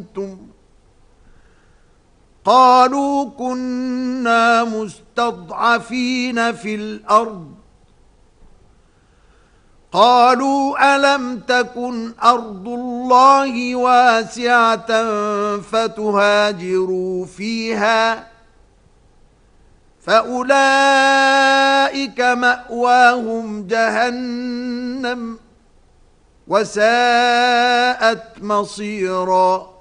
كنتم؟ قالوا كنا مستضعفين في الأرض. قالوا ألم تكن أرض الله واسعة فتهاجروا فيها فأولئك مأواهم جهنم وساءت مصيرا.